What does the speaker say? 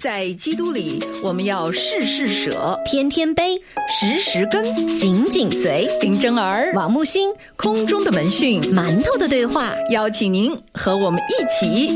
在基督里，我们要事事舍， 天天悲， 时时跟， 紧紧随。 林真儿、 王木星， 空中的门讯， 馒头的对话， 邀请您和我们一起